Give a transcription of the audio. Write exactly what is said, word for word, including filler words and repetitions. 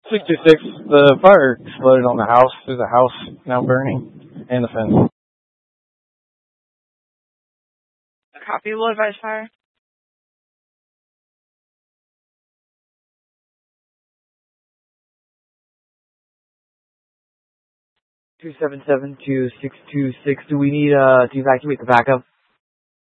sixty-six, the fire exploded on the house. There's a house now burning and the fence. Copy, will advise fire. two seven seven to six two six, do we need uh, to evacuate the backup?